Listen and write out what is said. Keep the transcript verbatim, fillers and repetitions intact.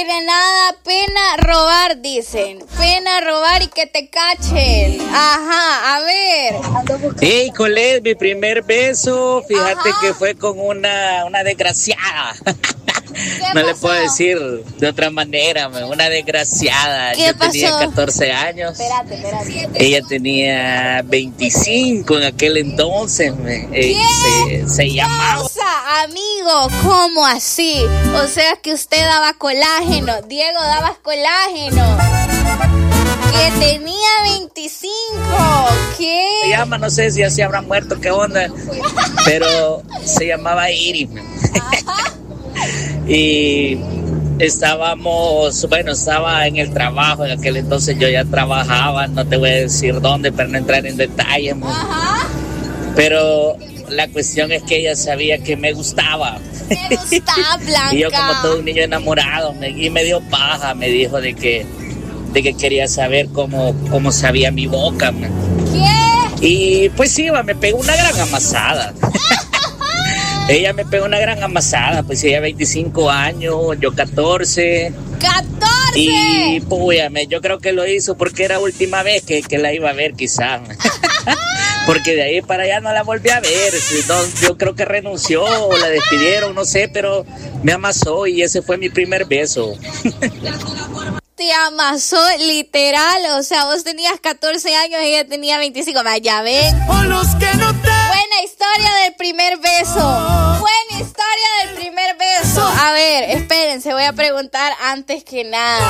que nada, pena robar, dicen. Pena robar y que te cachen. Ajá, a ver. Hey, Colette, mi primer beso, fíjate Ajá. que fue con una, una desgraciada. No pasó? Le puedo decir de otra manera, una desgraciada. ¿Qué Yo pasó? tenía catorce años. Espérate, espérate. Ella tenía veinticinco en aquel entonces. ¿Qué? Se, se llamaba. Amigo, ¿cómo así? O sea que usted daba colágeno. Diego daba colágeno. Que tenía veinticinco. ¿Qué? Se llama, no sé si ya se habrá muerto, qué onda. Pero se llamaba Iris. Y estábamos, bueno, estaba en el trabajo, en aquel entonces yo ya trabajaba, no te voy a decir dónde para no entrar en detalles, Ajá. Pero la cuestión es que ella sabía que me gustaba. Me gustaba, Blanca. Y yo como todo un niño enamorado, me, y me dio paja, me dijo de que, de que quería saber cómo, cómo sabía mi boca. Man. ¿Qué? Y pues sí, me pegó una gran amasada. Ella me pegó una gran amasada, pues ella veinticinco años, yo catorce. ¡catorce! Y pues yo creo que lo hizo porque era la última vez que, que la iba a ver quizás. Porque de ahí para allá no la volví a ver. No, yo creo que renunció o la despidieron, no sé, pero me amasó y ese fue mi primer beso. Te amasó literal, o sea, vos tenías catorce años y ella tenía veinticinco. Vaya, ven. O los que no te... Buena historia del primer beso. Buena historia del primer beso. A ver, espérense, voy a preguntar antes que nada.